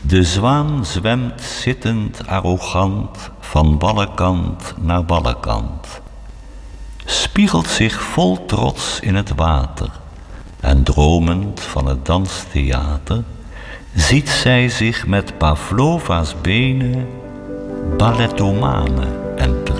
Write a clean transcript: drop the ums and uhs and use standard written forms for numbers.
De zwaan zwemt zittend arrogant van ballenkant naar ballenkant, spiegelt zich vol trots in het water en dromend van het danstheater ziet zij zich met Pavlova's benen ballettomane en